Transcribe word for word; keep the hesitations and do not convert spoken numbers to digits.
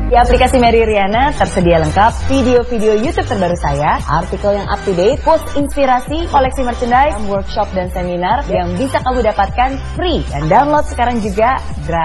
Di aplikasi Mary Riana tersedia lengkap video-video YouTube terbaru saya, artikel yang up to date, post inspirasi, koleksi merchandise, workshop dan seminar yang bisa kamu dapatkan free. Dan download sekarang juga gratis.